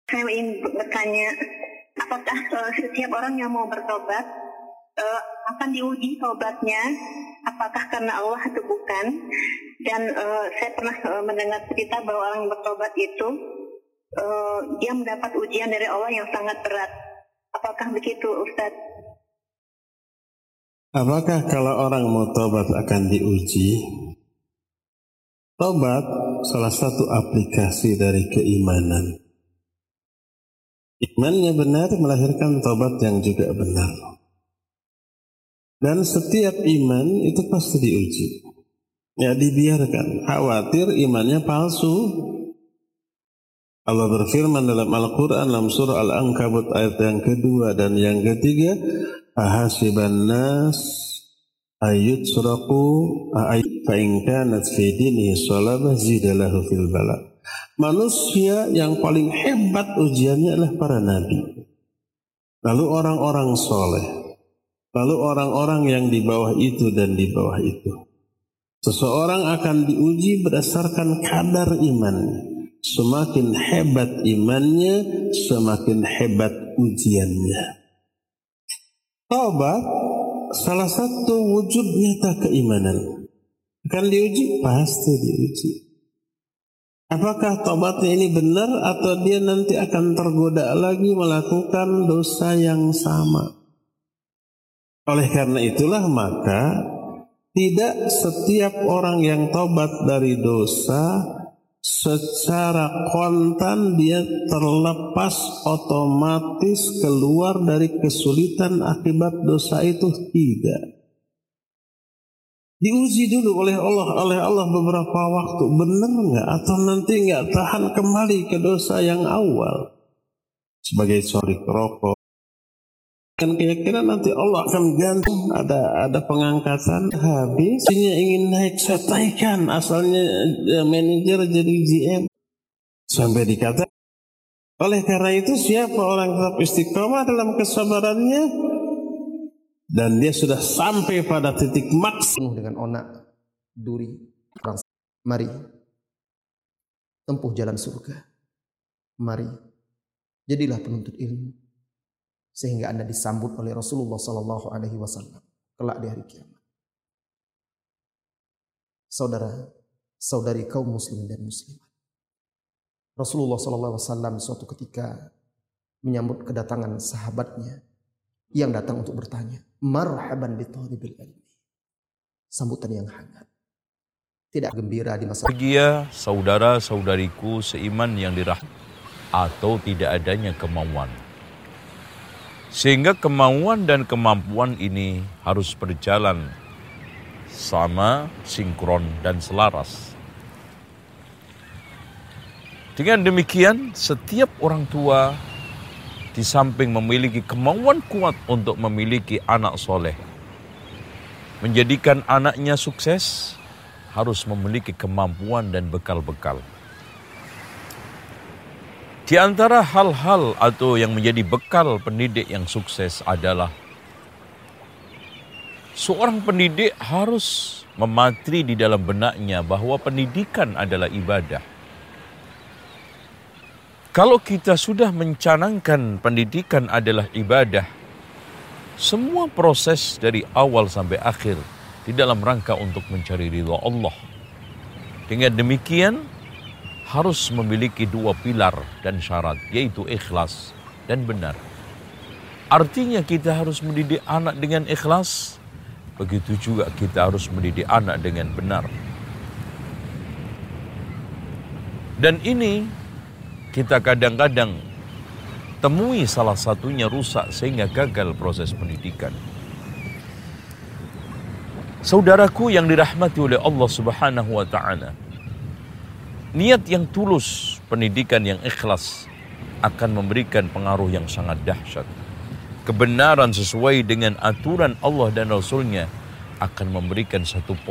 Saya ingin bertanya, apakah setiap orang yang mau bertobat akan diuji tobatnya, apakah karena Allah atau bukan? Dan saya pernah mendengar cerita bahwa orang yang bertobat itu dia mendapat ujian dari Allah yang sangat berat. Apakah begitu, Ustaz? Apakah kalau orang mau tobat akan diuji? Tobat salah satu aplikasi dari keimanan. Imannya benar melahirkan tobat yang juga benar. Dan setiap iman itu pasti diuji. Ya, dibiarkan. Khawatir imannya palsu. Allah berfirman dalam Al-Quran dalam surah Al-Ankabut ayat yang kedua dan yang ketiga, ahasiban nas ayyutsraku fa in kanat fi dinihi salabah zidalahu fil bala. Manusia yang paling hebat ujiannya adalah para nabi, lalu orang-orang soleh, lalu orang-orang yang di bawah itu dan di bawah itu. Seseorang akan diuji berdasarkan kadar imannya. Semakin hebat imannya, semakin hebat ujiannya. Taubat salah satu wujud nyata keimanan. Akan diuji? Pasti diuji. Apakah taubatnya ini benar atau dia nanti akan tergoda lagi melakukan dosa yang sama? Oleh karena itulah maka tidak setiap orang yang taubat dari dosa secara kontan dia terlepas otomatis keluar dari kesulitan akibat dosa itu. Tidak. Diuji dulu oleh Allah beberapa waktu, benar nggak atau nanti nggak tahan kembali ke dosa yang awal. Sebagai sorry rokok. Kan keyakinan nanti Allah akan gantung, ada pengangkatan habis, ingin naik setaikan, asalnya manajer jadi GM sampai dikata. Oleh karena itu siapa orang tetap istiqomah dalam kesabarannya dan dia sudah sampai pada titik maks dengan onak, duri, mari tempuh jalan surga, mari jadilah penuntut ilmu. Sehingga Anda disambut oleh Rasulullah Sallallahu Alaihi Wasallam kelak di hari kiamat. Saudara-saudari kaum muslimin dan muslimat, Rasulullah Sallallahu Alaihi Wasallam suatu ketika menyambut kedatangan sahabatnya yang datang untuk bertanya, marhaban bi thalibil ilmi. Sambutan yang hangat. Tidak gembira di masa bahagia saudara-saudariku seiman yang dirahmati atau tidak adanya kemauan. Sehingga kemauan dan kemampuan ini harus berjalan sama, sinkron dan selaras. Dengan demikian, setiap orang tua di samping memiliki kemauan kuat untuk memiliki anak soleh, menjadikan anaknya sukses, harus memiliki kemampuan dan bekal-bekal. Di antara hal-hal atau yang menjadi bekal pendidik yang sukses adalah seorang pendidik harus mematri di dalam benaknya bahwa pendidikan adalah ibadah. Kalau kita sudah mencanangkan pendidikan adalah ibadah, semua proses dari awal sampai akhir di dalam rangka untuk mencari ridha Allah. Dengan demikian, harus memiliki dua pilar dan syarat, yaitu ikhlas dan benar. Artinya kita harus mendidik anak dengan ikhlas, begitu juga kita harus mendidik anak dengan benar. Dan ini kita kadang-kadang temui salah satunya rusak sehingga gagal proses pendidikan. Saudaraku yang dirahmati oleh Allah Subhanahu wa Ta'ala, niat yang tulus, pendidikan yang ikhlas akan memberikan pengaruh yang sangat dahsyat. Kebenaran sesuai dengan aturan Allah dan Rasulnya akan memberikan satu